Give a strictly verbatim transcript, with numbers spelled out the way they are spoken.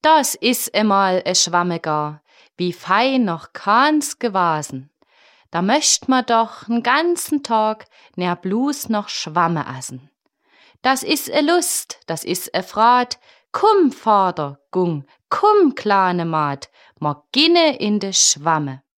Das is emal e Schwamme gar, wie fein noch keins gewasen. Da möcht ma doch n ganzen Tag ner blus noch Schwamme essen. Das is e Lust, das is e Frat, kumm, Vater, gung, kumm, kleine Maat, ma ginne in de Schwamme.